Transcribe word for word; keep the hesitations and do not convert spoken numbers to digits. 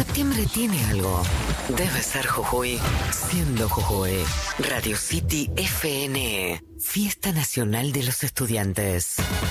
septiembre tiene algo. Debe ser Jujuy. Siendo Jujuy. Radio City F N. Fiesta Nacional de los Estudiantes.